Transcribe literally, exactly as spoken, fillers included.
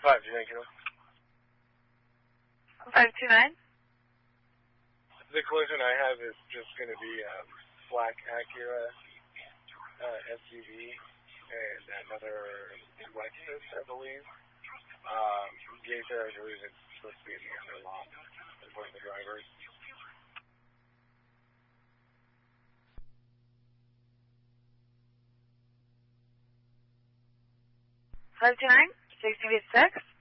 five two nine Kilo. five two nine? The collision I have is just going to be a um, black Acura uh, S U V and another Lexus, I believe. Um, Gator, I believe it's supposed to be in the other lot. It's one of the drivers. five two nine, six two eight six.